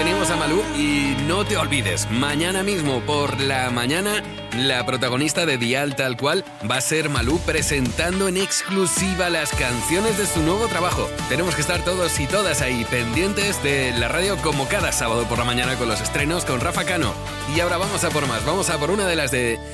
tenemos a Malú y no te olvides, mañana mismo por la mañana la protagonista de Dial Tal Cual va a ser Malú presentando en exclusiva las canciones de su nuevo trabajo. Tenemos que estar todos y todas ahí pendientes de la radio como cada sábado por la mañana con los estrenos con Rafa Cano. Y ahora vamos a por más, vamos a por una de las de